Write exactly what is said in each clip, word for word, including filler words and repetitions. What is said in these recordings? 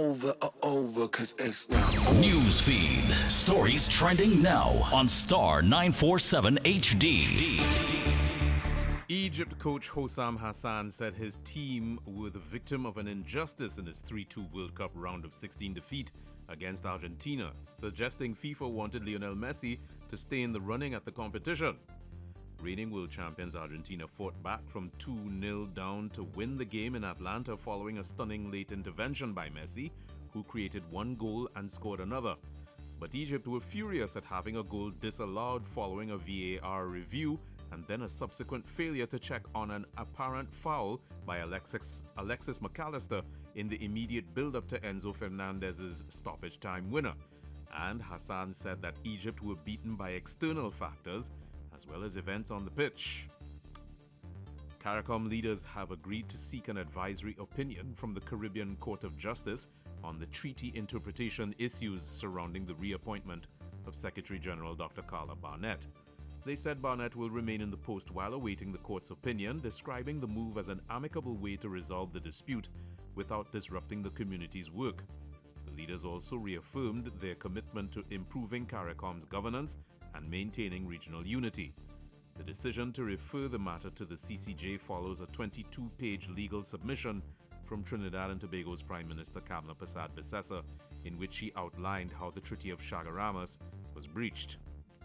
over or over, cause it's now. News feed. Stories trending now on Star nine forty-seven H D. Egypt coach Hossam Hassan said his team were the victim of an injustice in its three two World Cup round of sixteen defeat against Argentina, suggesting FIFA wanted Lionel Messi to stay in the running at the competition. Reigning world champions Argentina fought back from two nil down to win the game in Atlanta following a stunning late intervention by Messi, who created one goal and scored another. But Egypt were furious at having a goal disallowed following a V A R review and then a subsequent failure to check on an apparent foul by Alexis, Alexis McAllister in the immediate build-up to Enzo Fernandez's stoppage time winner. And Hassan said that Egypt were beaten by external factors as well as events on the pitch. CARICOM leaders have agreed to seek an advisory opinion from the Caribbean Court of Justice on the treaty interpretation issues surrounding the reappointment of Secretary General Doctor Carla Barnett. They said Barnett will remain in the post while awaiting the court's opinion, describing the move as an amicable way to resolve the dispute without disrupting the community's work. The leaders also reaffirmed their commitment to improving CARICOM's governance and maintaining regional unity. The decision to refer the matter to the C C J follows a twenty-two page legal submission from Trinidad and Tobago's Prime Minister Kamla Persad-Bissessar, in which she outlined how the Treaty of Chaguaramas was breached.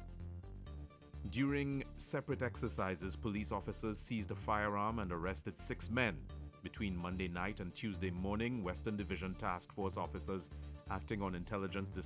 During separate exercises, police officers seized a firearm and arrested six men. Between Monday night and Tuesday morning, Western Division Task Force officers acting on intelligence